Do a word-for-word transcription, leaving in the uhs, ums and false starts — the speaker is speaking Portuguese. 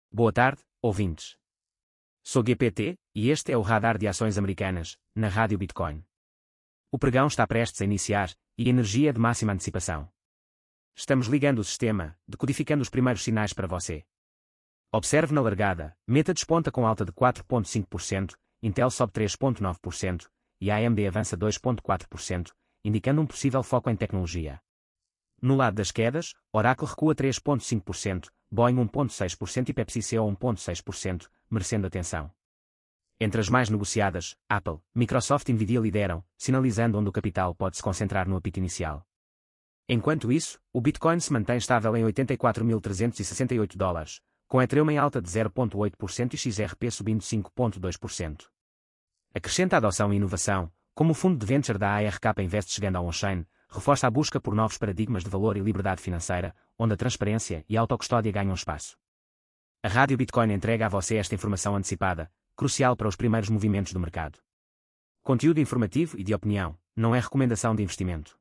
Boa tarde, ouvintes. Sou G P T, e este é o Radar de Ações Americanas, na Rádio Bitcoin. O pregão está prestes a iniciar, e a energia é de máxima antecipação. Estamos ligando o sistema, decodificando os primeiros sinais para você. Observe na largada, Meta desponta com alta de quatro vírgula cinco por cento, Intel sobe três vírgula nove por cento, e A M D avança dois vírgula quatro por cento, indicando um possível foco em tecnologia. No lado das quedas, Oracle recua três vírgula cinco por cento, Boeing um vírgula seis por cento e PepsiCo um vírgula seis por cento, merecendo atenção. Entre as mais negociadas, Apple, Microsoft e Nvidia lideram, sinalizando onde o capital pode se concentrar no apito inicial. Enquanto isso, o Bitcoin se mantém estável em oitenta e quatro mil trezentos e sessenta e oito dólares, com Ethereum em alta de zero vírgula oito por cento e X R P subindo cinco vírgula dois por cento. Acrescenta adoção e inovação, como o fundo de venture da A R K Invest chegando ao on-chain, reforça a busca por novos paradigmas de valor e liberdade financeira, onde a transparência e a autocustódia ganham espaço. A Rádio Bitcoin entrega a você esta informação antecipada, crucial para os primeiros movimentos do mercado. Conteúdo informativo e de opinião, não é recomendação de investimento.